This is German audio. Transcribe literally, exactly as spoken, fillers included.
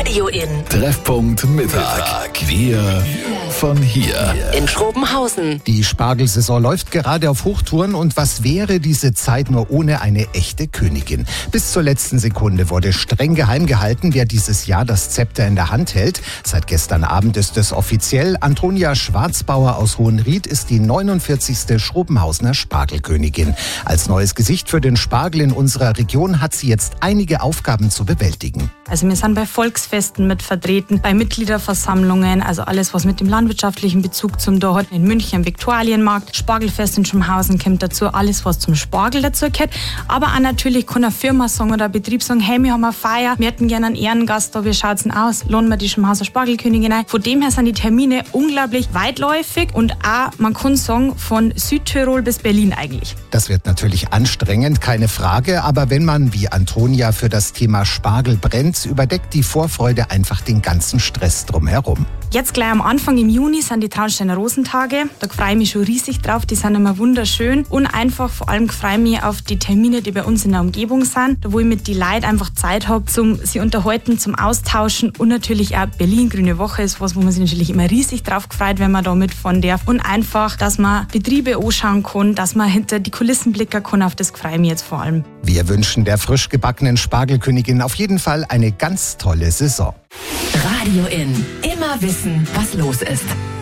Radio In. Treffpunkt Mittag. Wir von hier. In Schrobenhausen. Die Spargelsaison läuft gerade auf Hochtouren und was wäre diese Zeit nur ohne eine echte Königin? Bis zur letzten Sekunde wurde streng geheim gehalten, wer dieses Jahr das Zepter in der Hand hält. Seit gestern Abend ist es offiziell. Antonia Schwarzbauer aus Hohenried ist die neunundvierzigste Schrobenhausener Spargelkönigin. Als neues Gesicht für den Spargel in unserer Region hat sie jetzt einige Aufgaben zu bewältigen. Also wir sind bei Volksfesten mit vertreten, bei Mitgliederversammlungen, also alles, was mit dem landwirtschaftlichen Bezug zum da hat. In München am Viktualienmarkt, Spargelfest in Schrobenhausen kommt dazu, alles, was zum Spargel dazu gehört. Aber auch natürlich kann eine Firma sagen oder ein Betrieb sagen, hey, wir haben eine Feier, wir hätten gerne einen Ehrengast da, wie schaut's denn aus? Lohnen wir die Schrobenhauser Spargelkönigin ein? Von dem her sind die Termine unglaublich weitläufig und auch, man kann sagen, von Südtirol bis Berlin eigentlich. Das wird natürlich anstrengend, keine Frage, aber wenn man wie Antonia für das Thema Spargel brennt, überdeckt die Vorfreude einfach den ganzen Stress drumherum. Jetzt gleich am Anfang im Juni sind die Traunsteiner Rosentage. Da freue ich mich schon riesig drauf. Die sind immer wunderschön. Und einfach vor allem freue ich mich auf die Termine, die bei uns in der Umgebung sind. Da wo ich mit den Leuten einfach Zeit habe, zum sie unterhalten, zum Austauschen. Und natürlich auch Berlin Grüne Woche ist was, wo man sich natürlich immer riesig drauf freut, wenn man da mitfahren darf. Und einfach, dass man Betriebe anschauen kann, dass man hinter die Kulissen blicken kann. Auf das freue ich mich jetzt vor allem. Wir wünschen der frisch gebackenen Spargelkönigin auf jeden Fall eine ganz tolle Saison. Radio In. Immer wissen, was los ist.